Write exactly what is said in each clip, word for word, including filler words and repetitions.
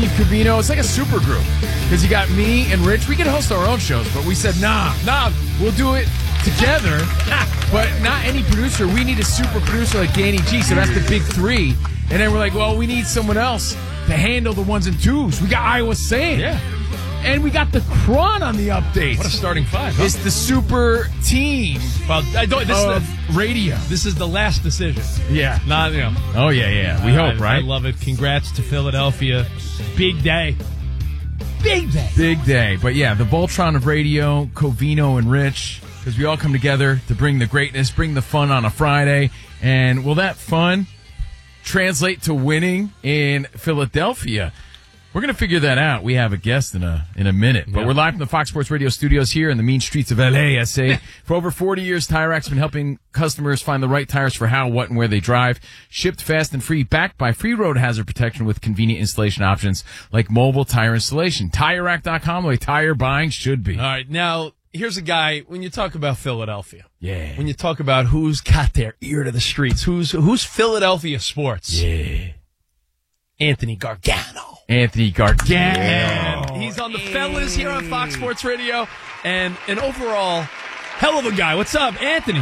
Covino. It's like a super group because you got me and Rich. We can host our own shows, but we said, nah, nah, we'll do it together, but not any producer. We need a super producer like Danny G, so that's the big three. And then we're like, well, we need someone else to handle the ones and twos. We got Iowa Sand. Yeah. And we got the Cron on the updates. What a starting five. Huh? It's the super team Well, I don't. This of is the, radio. This is the last decision. Yeah. Not, you know. Oh, yeah, yeah. We I, hope, right? I love it. Congrats to Philadelphia. Big day. Big day. Big day. But, yeah, the Voltron of radio, Covino and Rich, because we all come together to bring the greatness, bring the fun on a Friday. And will that fun translate to winning in Philadelphia? We're going to figure that out. We have a guest in a in a minute. But yeah. we're live from the Fox Sports Radio studios here in the mean streets of L A S A. For over forty years, Tire Racks has been helping customers find the right tires for how, what, and where they drive. Shipped fast and free, backed by free road hazard protection with convenient installation options like mobile tire installation. Tire Rack dot com, the way tire buying should be. All right. Now, here's a guy, when you talk about Philadelphia. Yeah. When you talk about who's got their ear to the streets, who's who's Philadelphia sports. Yeah. Anthony Gargano. Anthony Gargano. And he's on the fellas here on Fox Sports Radio. And an overall hell of a guy. What's up, Anthony?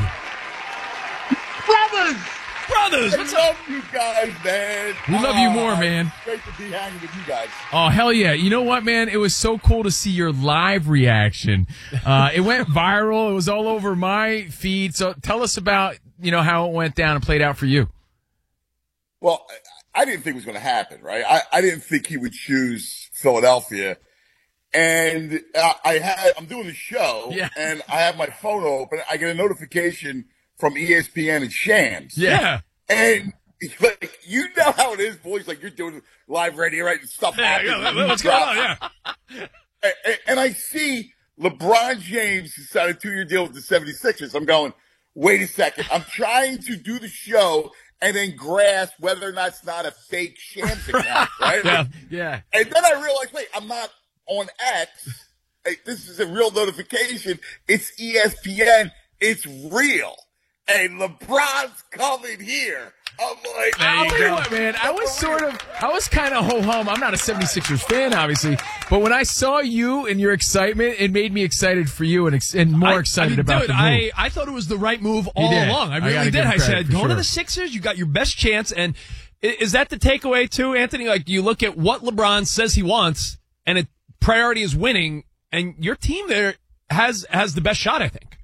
Brothers! Brothers, I what's love up? you guys, man. We love you more, Ah, man. It's great to be hanging with you guys. Oh, hell yeah. You know what, man? It was so cool to see your live reaction. Uh, it went viral. It was all over my feed. So tell us about, you know, how it went down and played out for you. Well, I didn't think it was going to happen, right? I, I didn't think he would choose Philadelphia. And I, I had, I'm doing the show, Yeah. and I have my phone open. I get a notification from E S P N and Shams. Yeah. And like, you know how it is, boys. Like, you're doing live radio, right? And stuff Yeah, happens. yeah, what's going on? Yeah. And, and- and I see LeBron James signed a two-year deal with the seventy-sixers. I'm going, wait a second. I'm trying to do the show and then grasp whether or not it's not a fake Shams account, right? Yeah. Yeah. And then I realized, wait, I'm not on X. Hey, this is a real notification. It's E S P N. It's real. And LeBron's coming here. I'm like, There you I'll tell you go. what, man. I was sort of, I was kind of ho-hum. I'm not a seventy-sixers fan, obviously. But when I saw you and your excitement, it made me excited for you and, ex- and more I- excited I mean, about dude, the move. I, I thought it was the right move all did. along. I I really gotta did. give him I credit, said, for go to sure. the Sixers. You got your best chance. And i- is that the takeaway too, Anthony? Like, you look at what LeBron says he wants, and it priority is winning, and your team there has has the best shot, I think.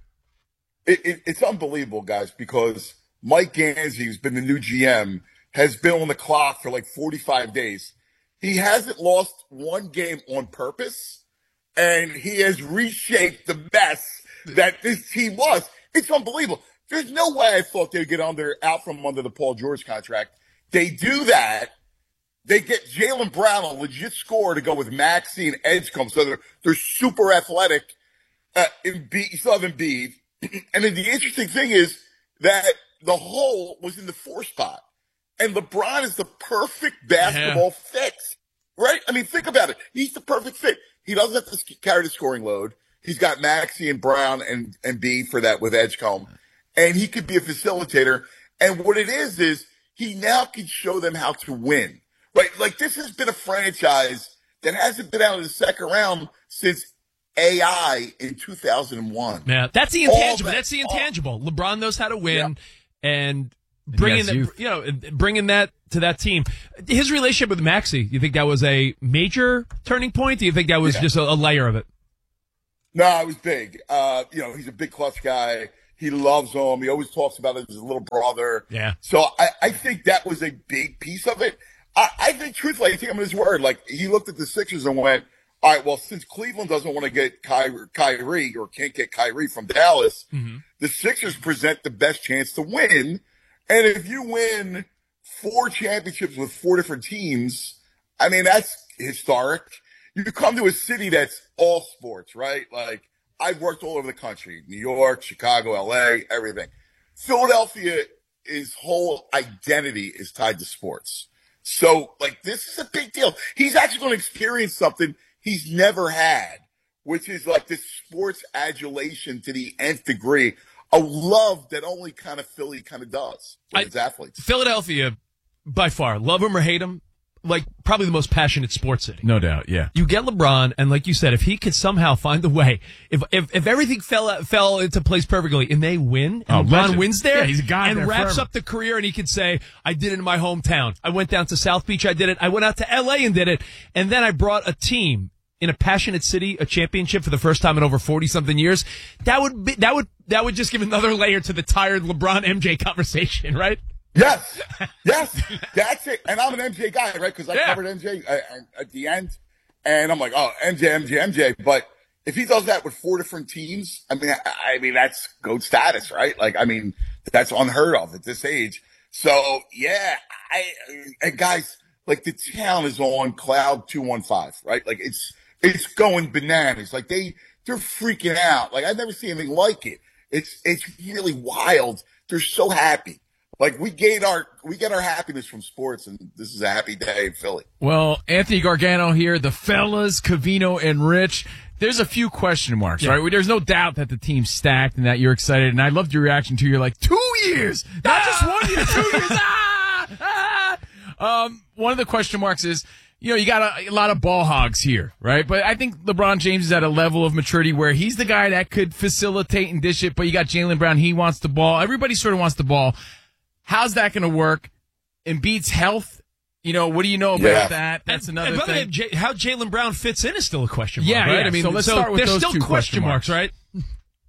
It, it, it's unbelievable, guys, because Mike Gansey, who's been the new G M, has been on the clock for like forty-five days. He hasn't lost one game on purpose, and he has reshaped the mess that this team was. It's unbelievable. There's no way I thought they'd get under out from under the Paul George contract. They do that. They get Jaylen Brown, a legit scorer, to go with Maxey and Edgecombe, so they're they're super athletic. Uh, Embiid, you still have Embiid. And then the interesting thing is that the hole was in the four spot. And LeBron is the perfect basketball fix, right? I mean, think about it. He's the perfect fit. He doesn't have to carry the scoring load. He's got Maxey and Brown and, and B for that with Edgecombe. And he could be a facilitator. And what it is, is he now can show them how to win, right? Like, this has been a franchise that hasn't been out of the second round since A I in two thousand one. Yeah, that's the All intangible. that- That's the all- intangible. LeBron knows how to win, and bringing has that, youth. you know, bringing that to that team. His relationship with Maxey, you think that was a major turning point? Do you think that was Yeah. just a, a layer of it? No, it was big. Uh, you know, he's a big clutch guy. He loves him. He always talks about it as his little brother. Yeah. So I, I think that was a big piece of it. I, I think, truthfully, I take him at his word. Like, he looked at the Sixers and went, all right, well, since Cleveland doesn't want to get Kyrie, Kyrie or can't get Kyrie from Dallas, Mm-hmm. the Sixers present the best chance to win. And if you win four championships with four different teams, I mean, that's historic. You come to a city that's all sports, right? Like, I've worked all over the country, New York, Chicago, L A, everything. Philadelphia, his whole identity is tied to sports. So, like, this is a big deal. He's actually going to experience something he's never had, which is like this sports adulation to the nth degree, a love that only kind of Philly kind of does with I- its athletes. Philadelphia, by far, love him or hate him, like probably the most passionate sports city. No doubt, yeah. You get LeBron, and like you said, if he could somehow find a way, if if, if everything fell fell into place perfectly, and they win, and Oh, LeBron legend. wins there, Yeah, he's a guy and there wraps forever. up the career, and he could say, I did it in my hometown. I went down to South Beach, I did it. I went out to L A and did it, and then I brought a team in a passionate city, a championship for the first time in over forty something years. That would be, that would that would just give another layer to the tired LeBron M J conversation, right? Yes, yes, that's it. And I'm an M J guy, right? Because I Yeah. covered M J at, at the end, and I'm like, oh, M J, M J, M J. But if he does that with four different teams, I mean, I, I mean that's GOAT status, right? Like, I mean, that's unheard of at this age. So yeah, I and guys, like the town is on cloud two one five, right? Like it's it's going bananas. Like they they're freaking out. Like I've never seen anything like it. It's it's really wild. They're so happy. Like we gain our we get our happiness from sports, and this is a happy day in Philly. Well, Anthony Gargano here, the fellas, Covino and Rich. There's a few question marks, Yeah. right? There's no doubt that the team's stacked and that you're excited. And I loved your reaction to you're like, two years, not just one year, two years. Ah, ah. Um, one of the question marks is, you know, you got a, a lot of ball hogs here, right? But I think LeBron James is at a level of maturity where he's the guy that could facilitate and dish it. But you got Jaylen Brown. He wants the ball. Everybody sort of wants the ball. How's that going to work? Embiid's health, you know, what do you know about Yeah. that? That's and, another and by the way, thing. J- how Jaylen Brown fits in is still a question mark, Yeah, right? yeah. I mean, So let's start with there's those still two question question marks, marks. right?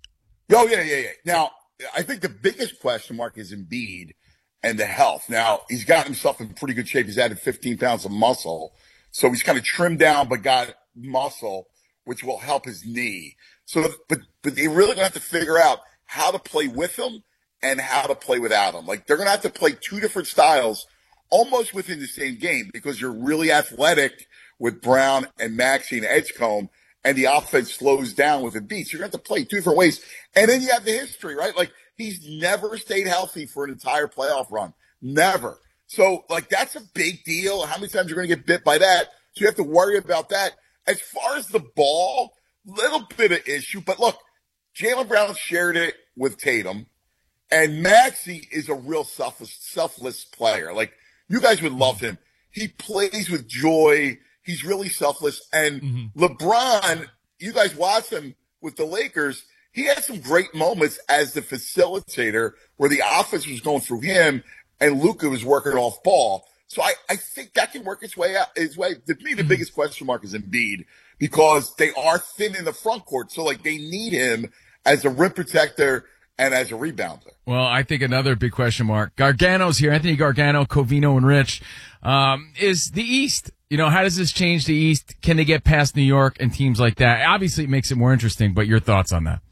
Oh yeah, yeah, yeah. Now I think the biggest question mark is Embiid and the health. Now he's gotten himself in pretty good shape. He's added fifteen pounds of muscle, so he's kind of trimmed down but got muscle, which will help his knee. So, but but they really gonna have to figure out how to play with him and how to play without him. Like they're going to have to play two different styles almost within the same game because you're really athletic with Brown and Maxey and Edgecombe, and the offense slows down with Embiid. So you're going to have to play two different ways. And then you have the history, right? Like he's never stayed healthy for an entire playoff run. Never. So like that's a big deal. How many times you're going to get bit by that? So you have to worry about that. As far as the ball, little bit of issue, but look, Jaylen Brown shared it with Tatum. And Maxey is a real selfless, selfless player. Like, you guys would love him. He plays with joy. He's really selfless. And mm-hmm. LeBron, you guys watch him with the Lakers. He had some great moments as the facilitator where the offense was going through him and Luka was working off ball. So I, I think that can work its way out. Its way. To me, the mm-hmm. biggest question mark is Embiid because they are thin in the front court. So, like, they need him as a rim protector and as a rebounder. Well, I think another big question mark. Gargano's here. Anthony Gargano, Covino, and Rich. Um, is the East. You know, how does this change the East? Can they get past New York and teams like that? Obviously, it makes it more interesting, but your thoughts on that?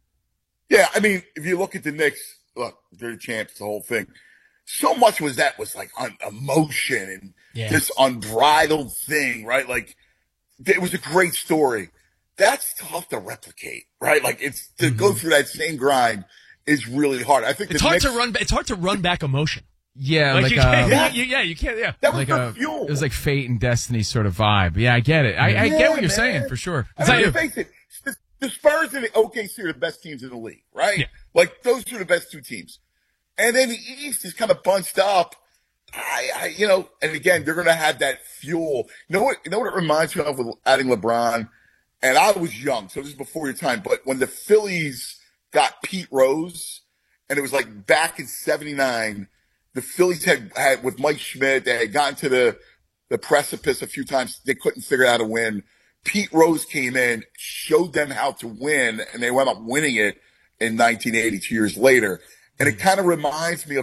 Yeah, I mean, if you look at the Knicks, look, they're the champs, the whole thing. So much was that was like un- emotion and yeah. this unbridled thing, right? Like, it was a great story. That's tough to replicate, right? Like it's to mm-hmm. go through that same grind is really hard. I think it's the hard Knicks, to run. It's hard to run back emotion. Yeah, like, like you a, can't, yeah. You, yeah, you can't. Yeah, that was like the a, fuel. It was like fate and destiny sort of vibe. Yeah, I get it. I, I yeah, get what you're man. saying for sure. I mean, face it, the, the Spurs and the O K C are the best teams in the league, right? Yeah. Like those two are the best two teams, and then the East is kind of bunched up. I, I, you know, and again, they're going to have that fuel. You know what? You know what it reminds me of with adding LeBron. And I was young, so this is before your time. But when the Phillies got Pete Rose, and it was like back in seventy-nine, the Phillies had, had with Mike Schmidt, they had gotten to the, the precipice a few times. They couldn't figure out how to win. Pete Rose came in, showed them how to win, and they wound up winning it in nineteen eighty, two years later. And it kind of reminds me of